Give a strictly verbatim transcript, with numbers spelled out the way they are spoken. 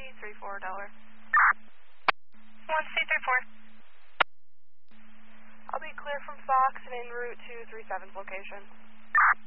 three four Delaware. one C three four. I'll be clear from Fox and en route to three seven's location.